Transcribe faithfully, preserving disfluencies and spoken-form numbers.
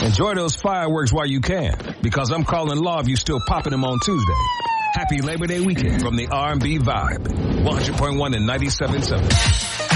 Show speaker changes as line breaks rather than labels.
Enjoy those fireworks while you can, because I'm calling law if you still popping them on Tuesday. Happy Labor Day weekend from the R and B Vibe. one hundred point one and ninety-seven point seven.